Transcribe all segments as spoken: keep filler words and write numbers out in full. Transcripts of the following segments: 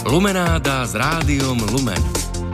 Lumenáda s rádiom Lumen.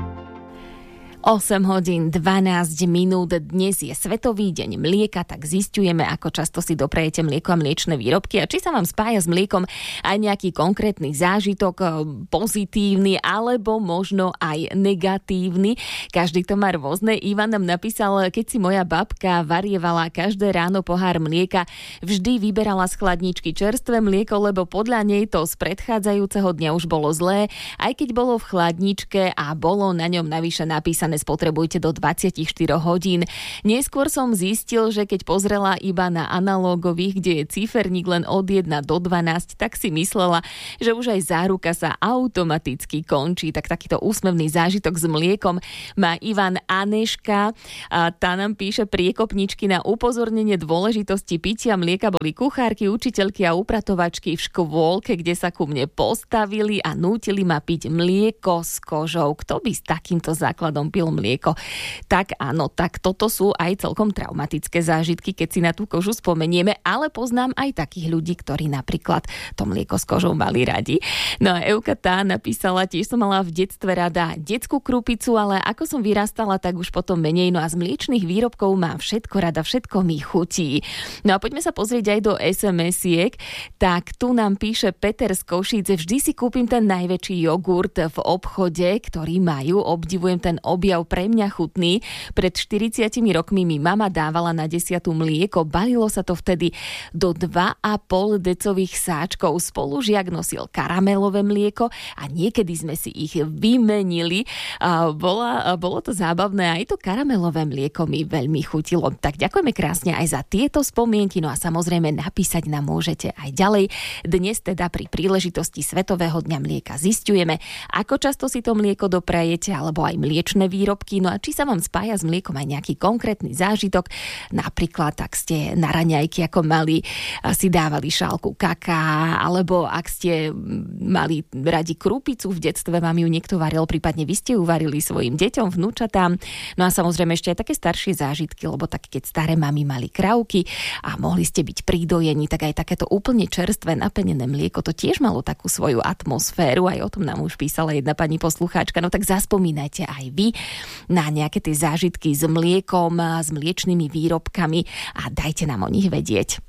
osem hodín dvanásť minút. Dnes je Svetový deň mlieka, tak zisťujeme, ako často si doprajete mlieko a mliečne výrobky a či sa vám spája s mliekom aj nejaký konkrétny zážitok, pozitívny alebo možno aj negatívny. Každý to má rôzne. Ivan nám napísal, keď si moja babka varievala každé ráno pohár mlieka, vždy vyberala z chladničky čerstvé mlieko, lebo podľa nej to z predchádzajúceho dňa už bolo zlé, aj keď bolo v chladničke a bolo na ňom navyše napísané spotrebujte do dvadsaťštyri hodín. Neskôr som zistil, že keď pozrela iba na analógových, kde je ciferník len od jeden do dvanásť, tak si myslela, že už aj záruka sa automaticky končí. Tak takýto úsmevný zážitok s mliekom má Ivan Aneška. A tá nám píše priekopničky na upozornenie dôležitosti pitia mlieka boli kuchárky, učiteľky a upratovačky v škôlke, kde sa ku mne postavili a nútili ma piť mlieko s kožou. Kto by s takýmto základom pil mlieko? Tak áno, tak toto sú aj celkom traumatické zážitky, keď si na tú kožu spomenieme, ale poznám aj takých ľudí, ktorí napríklad to mlieko s kožou mali radi. No a Euka tá napísala, tiež som mala v detstve rada detskú krupicu, ale ako som vyrastala, tak už potom menej. No a z mliečnych výrobkov mám všetko rada, všetko mi chutí. No a poďme sa pozrieť aj do es em esiek. Tak tu nám píše Peter z Košíc, vždy si kúpim ten najväčší jogurt v obchode, ktorý majú, obdivujem ten objav, pre mňa chutný. Pred štyridsiatimi rokmi mi mama dávala na desiatu mlieko, balilo sa to vtedy do dva a pol decových sáčkov. Spolužiak nosil karamelové mlieko a niekedy sme si ich vymenili. A bola, bolo to zábavné, aj to karamelové mlieko mi veľmi chutilo. Tak ďakujeme krásne aj za tieto spomienky, no a samozrejme napísať nám môžete aj ďalej. Dnes teda pri príležitosti Svetového dňa mlieka zisťujeme, ako často si to mlieko doprajete, alebo aj mliečne výrobky, no a či sa vám spája s mliekom aj nejaký konkrétny zážitok. Napríklad, ak ste na raňajky ako mali si dávali šálku kaká, alebo ak ste mali radi krupicu v detstve, vám ju niekto varil, prípadne vy ste ju varili svojim deťom, vnúčatám. No a samozrejme ešte aj také staršie zážitky, lebo tak keď staré mami mali krávky a mohli ste byť pridojení, tak aj takéto úplne čerstvé napenené mlieko, to tiež malo takú svoju atmosféru, aj o tom nám už písala jedna pani poslucháčka. No tak zaspomínajte aj vy na nejaké tie zážitky s mliekom, s mliečnymi výrobkami a dajte nám o nich vedieť.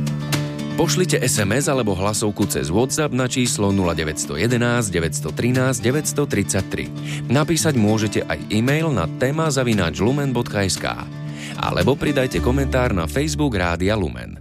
Pošlite es em es alebo hlasovku cez WhatsApp na číslo nula deväť jedna jedna, deväť jedna tri, deväť tri tri. Napísať môžete aj e-mail na téma zavináč lumen bodka es ká alebo pridajte komentár na Facebook Rádia Lumen.